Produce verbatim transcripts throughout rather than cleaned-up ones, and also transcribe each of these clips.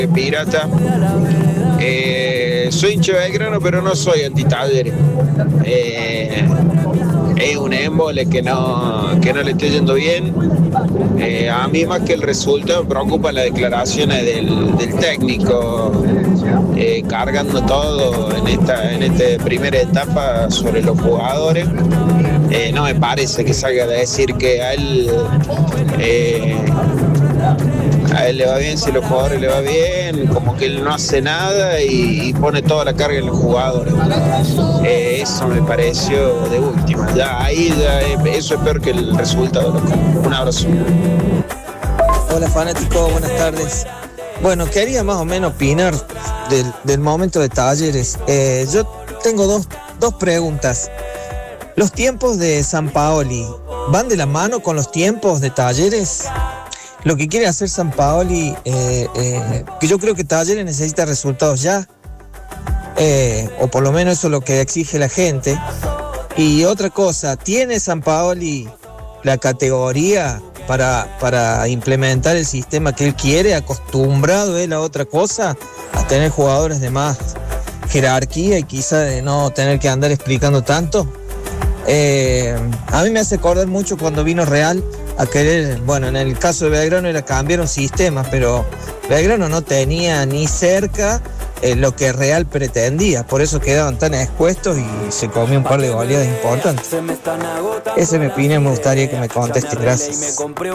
Pirata. Eh, soy hincha de Belgrano, pero no soy anti-Talleres. Eh, es un émbole que no, que no le esté yendo bien. Eh, a mí más que el resultado me preocupa las declaraciones del, del técnico, eh, cargando todo en esta, en esta primera etapa sobre los jugadores. Eh, no me parece que salga a decir que a él, eh, a él le va bien, si a los jugadores le va bien, como que él no hace nada y, y pone toda la carga en los jugadores. Eh, eso me pareció de última. Ya ahí ya, eso es peor que el resultado, loco. Un abrazo. Hola fanático, buenas tardes. Bueno, quería más o menos opinar del, del momento de Talleres. Eh, yo tengo dos, dos preguntas. ¿Los tiempos de Sampaoli van de la mano con los tiempos de Talleres? Lo que quiere hacer Sampaoli, eh, eh, que yo creo que Talleres necesita resultados ya, eh, o por lo menos eso es lo que exige la gente. Y otra cosa, ¿tiene Sampaoli la categoría para, para implementar el sistema que él quiere? ¿Acostumbrado él a otra cosa? A tener jugadores de más jerarquía y quizá de no tener que andar explicando tanto. Eh, a mí me hace acordar mucho cuando vino Real a querer, bueno, en el caso de Belgrano era cambiar un sistema, pero Belgrano no tenía ni cerca eh, lo que Real pretendía, por eso quedaban tan expuestos y se comió un par de goleadas importantes. Esa es mi opinión, me gustaría que me conteste, gracias.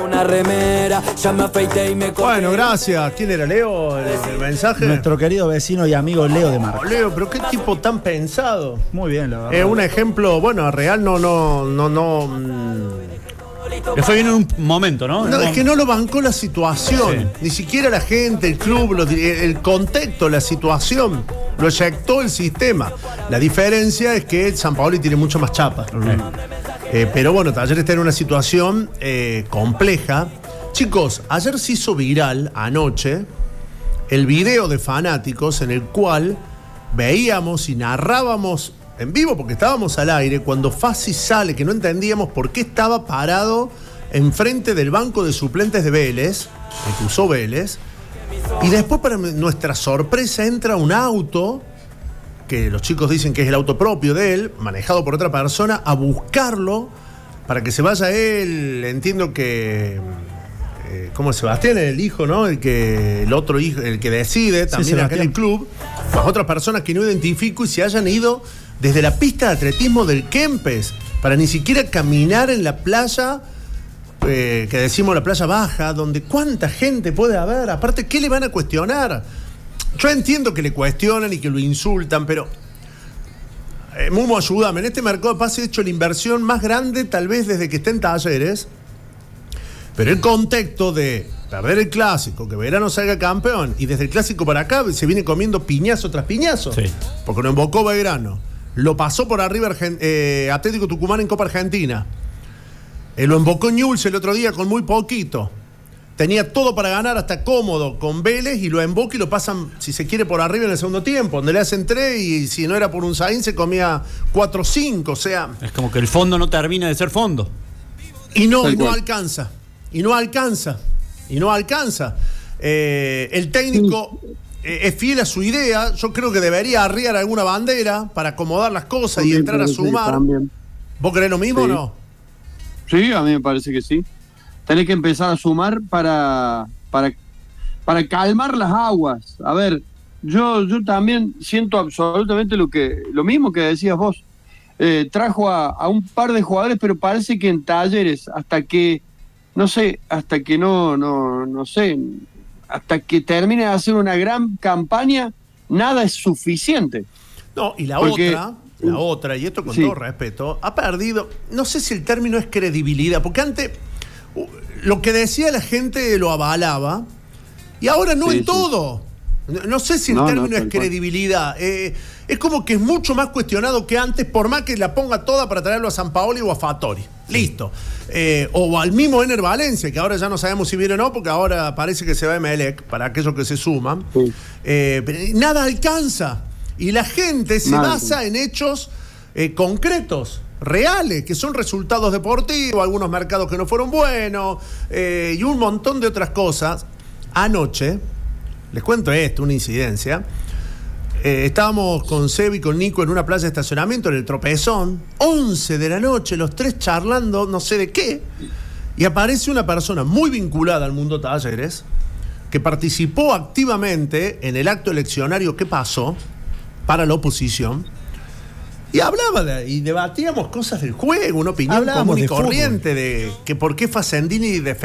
Bueno, gracias. ¿Quién era, Leo, el, el mensaje? Nuestro querido vecino y amigo Leo de Marco. Oh, Leo, pero qué tipo tan pensado. Muy bien, la verdad. Es eh, un ejemplo, bueno, a Real no, no, no, no... Mmm, le fue bien en un momento, ¿no? No, es que no lo bancó la situación. Sí. Ni siquiera la gente, el club, lo, el contexto, la situación. Lo eyectó el sistema. La diferencia es que Sampaoli tiene mucho más chapa. Sí. Eh, pero bueno, Talleres está en una situación eh, compleja. Chicos, ayer se hizo viral, anoche, el video de Fanáticos en el cual veíamos y narrábamos en vivo, porque estábamos al aire, cuando Fassi sale, que no entendíamos por qué estaba parado enfrente del banco de suplentes de Vélez, el que usó Vélez, y después, para nuestra sorpresa, entra un auto, que los chicos dicen que es el auto propio de él, manejado por otra persona, a buscarlo, para que se vaya él. Entiendo que... Eh, ¿Cómo es Sebastián? El hijo, ¿no? El que el otro hijo, el que decide, también sí, acá en el club, las otras personas que no identifico y se hayan ido desde la pista de atletismo del Kempes, para ni siquiera caminar en la playa, eh, que decimos la playa baja, donde cuánta gente puede haber. Aparte, ¿qué le van a cuestionar? Yo entiendo que le cuestionan y que lo insultan, pero eh, Mumo, ayúdame, en este mercado de pases he hecho la inversión más grande tal vez desde que esté en Talleres, pero el contexto de perder el clásico, que Belgrano salga campeón, y desde el clásico para acá se viene comiendo piñazo tras piñazo, sí. Porque lo embocó Belgrano, lo pasó por arriba eh, Atlético Tucumán en Copa Argentina, eh, lo embocó Newell's el otro día con muy poquito, tenía todo para ganar, hasta cómodo con Vélez, y lo emboca y lo pasan, si se quiere, por arriba en el segundo tiempo, donde le hacen tres, y si no era por un Saín se comía cuatro o cinco, o sea... Es como que el fondo no termina de ser fondo. Y no, y no alcanza, y no alcanza, y no alcanza. Eh, el técnico... es fiel a su idea. Yo creo que debería arriar alguna bandera para acomodar las cosas también, y entrar a sumar. Sí, ¿vos creés lo mismo sí. o no? Sí, a mí me parece que sí. Tenés que empezar a sumar para, para, para calmar las aguas. A ver, yo, yo también siento absolutamente lo, que, lo mismo que decías vos. Eh, trajo a, a un par de jugadores, pero parece que en Talleres, hasta que, no sé, hasta que no, no, no sé... hasta que termine de hacer una gran campaña, nada es suficiente. No, y la Porque, otra, la otra, y esto con sí. todo respeto, ha perdido, no sé si el término es credibilidad, porque antes lo que decía la gente lo avalaba, y ahora no sí, en sí. todo. No sé si el no, término no, es credibilidad. Eh, es como que es mucho más cuestionado que antes, por más que la ponga toda para traerlo a Sampaoli o a Fattori. Sí. Listo. Eh, o al mismo Ener Valencia, que ahora ya no sabemos si viene o no, porque ahora parece que se va a Emelec, para aquellos que se suman. Sí. Eh, pero nada alcanza. Y la gente se nada. basa en hechos eh, concretos, reales, que son resultados deportivos, algunos mercados que no fueron buenos, eh, y un montón de otras cosas. Anoche... Les cuento esto, una incidencia. Eh, estábamos con Sebi y con Nico en una playa de estacionamiento en el Tropezón, once de la noche, los tres charlando no sé de qué, y aparece una persona muy vinculada al mundo Talleres que participó activamente en el acto eleccionario que pasó para la oposición y hablaba de, y debatíamos cosas del juego, una opinión Hablábamos común y de corriente de que por qué Facendini